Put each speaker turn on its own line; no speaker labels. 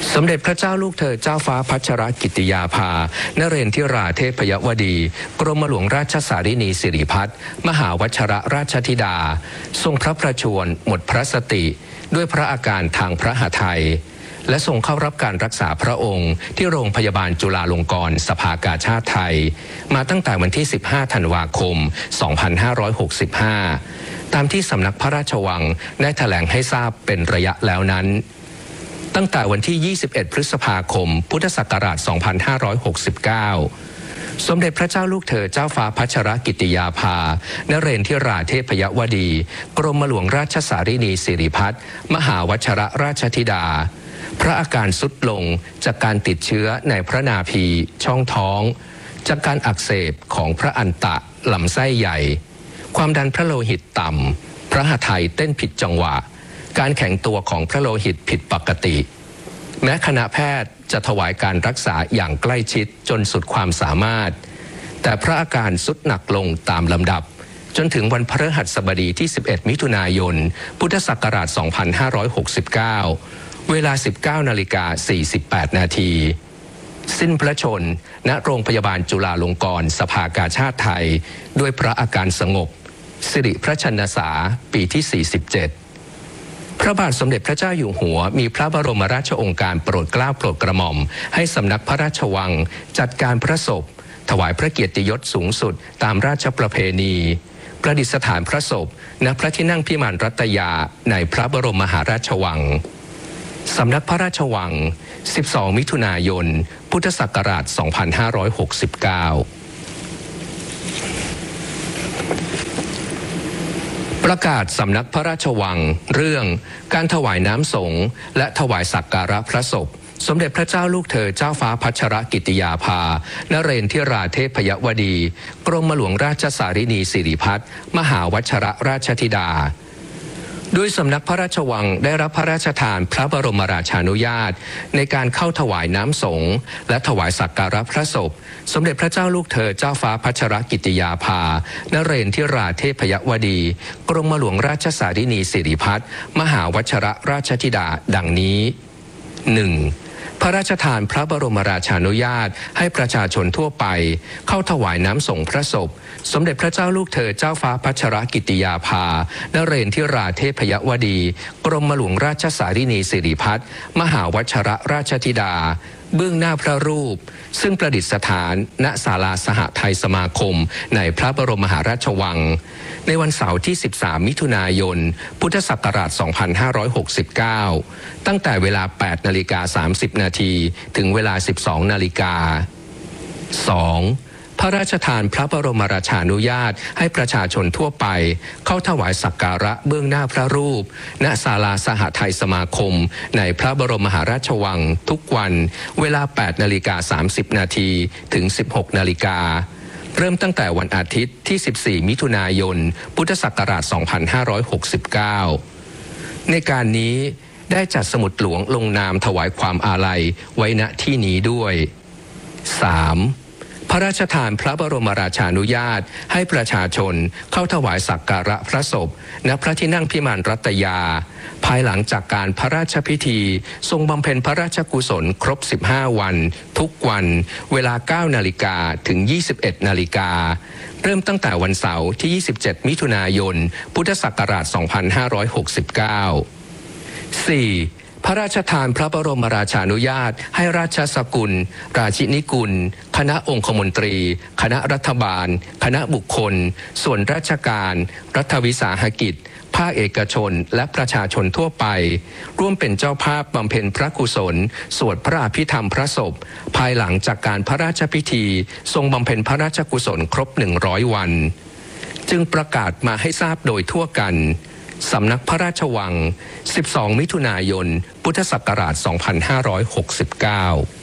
สมเด็จพระเจ้าลูกเธอเจ้าฟ้าพัชรกิติยาภานเรนทิราเทพยวดีกรมหลวงราชสารินีสิริพัฒน์มหาวชรราชธิดาทรงพระประชวรหมดพระสติด้วยพระอาการทางพระหทัยและทรงเข้ารับการรักษาพระองค์ที่โรงพยาบาลจุฬาลงกรณ์สภากาชาดไทยมาตั้งแต่วันที่15ธันวาคม2565ตามที่สำนักพระราชวังได้แถลงให้ทราบเป็นระยะแล้วนั้นตั้งแต่วันที่21พฤษภาคมพุทธศักราช2569สมเด็จพระเจ้าลูกเธอเจ้าฟ้าพัชรกิติยาภานเรนทิราเทพยวดีกรมหลวงราชสารินีสิริพัฒน์มหาวชรราชธิดาพระอาการทรุดลงจากการติดเชื้อในพระนาภีช่องท้องจากการอักเสบของพระอันตะลำไส้ใหญ่ความดันพระโลหิตต่ำพระหทัยเต้นผิดจังหวะการแข็งตัวของพระโลหิตผิดปกติแม้คณะแพทย์จะถวายการรักษาอย่างใกล้ชิดจนสุดความสามารถแต่พระอาการทรุดหนักลงตามลำดับจนถึงวันพฤหัสบดีที่11มิถุนายนพุทธศักราช2569เวลา 19:48 นาทีสิ้นพระชนม์ณโรงพยาบาลจุฬาลงกรณ์สภากาชาดไทยด้วยพระอาการสงบสิริพระชนสาปีที่47พระบาทสมเด็จพระเจ้าอยู่หัวมีพระบรมราชโองการโปรดเกล้าโปรดกระหม่อมให้สำนักพระราชวังจัดการพระศพถวายพระเกียรติยศสูงสุดตามราชประเพณีประดิษฐานพระศพณพระที่นั่งพิมานรัตยาในพระบรมมหาราชวังสำนักพระราชวัง12มิถุนายนพุทธศักราช2569ประกาศสำนักพระราชวังเรื่องการถวายน้ำสงฆ์และถวายสักการะพระศพสมเด็จพระเจ้าลูกเธอเจ้าฟ้าพัชรกิติยาภานเรนทิราเทพยวดีกรมหลวงราชสารินีสิริพัฒน์มหาวชรราชธิดาโดยสำนักพระราชวังได้รับพระราชทานพระบรมราชานุญาตในการเข้าถวายน้ำสงฆ์และถวายสักการะพระศพสมเด็จพระเจ้าลูกเธอเจ้าฟ้าพัชรกิติยาภานเรนทิราเทพยวดีกรมหลวงราชสารินีสิริพัฒน์มหาวชรราชธิดาดังนี้ 1. พระราชทานพระบรมราชานุญาตให้ประชาชนทั่วไปเข้าถวายน้ำสงฆ์พระศพสมเด็จพระเจ้าลูกเธอเจ้าฟ้าพัชรกิติยาภานเรนทิราเทพยวดีกรมหลวงราชสารินีสิริพัฒน์มหาวชรราชธิดาเบื้องหน้าพระรูปซึ่งประดิษฐานณศาลาสหไทยสมาคมในพระบรมมหาราชวังในวันเสาร์ที่13มิถุนายนพุทธศักราช2569ตั้งแต่เวลา 8:30 นาทีถึงเวลา 12:00 น. 2. พระราชทานพระบรมราชานุญาตให้ประชาชนทั่วไปเข้าถวายสักการะเบื้องหน้าพระรูปณศาลาสหไทยสมาคมในพระบรมมหาราชวังทุกวันเวลา 8:30 นาทีถึง 16:00 น. เริ่มตั้งแต่วันอาทิตย์ที่14มิถุนายนพุทธศักราช2569ในการนี้ได้จัดสมุดหลวงลงนามถวายความอาลัยไว้ณที่นี้ด้วย 3. พระราชทานพระบรมราชานุญาตให้ประชาชนเข้าถวายสักการะพระศพณพระที่นั่งพิมานรัตยาภายหลังจากการพระราชพิธีทรงบำเพ็ญพระราชกุศลครบ15วันทุกวันเวลา 9:00 น. ถึง 21:00 น. เริ่มตั้งแต่วันเสาร์ที่27มิถุนายนพุทธศักราช2569 4. พระราชทานพระบรมราชานุญาตให้ราชสกุลราชินีกุลคณะองคมนตรีคณะรัฐบาลคณะบุคคลส่วนราชการรัฐวิสาหกิจภาคเอกชนและประชาชนทั่วไปร่วมเป็นเจ้าภาพบำเพ็ญพระกุศลสวดพระอภิธรรมพระศพภายหลังจากการพระราชพิธีทรงบำเพ็ญพระราชกุศลครบ100วันจึงประกาศมาให้ทราบโดยทั่วกันสำนักพระราชวัง12มิถุนายนพุทธศักราช2569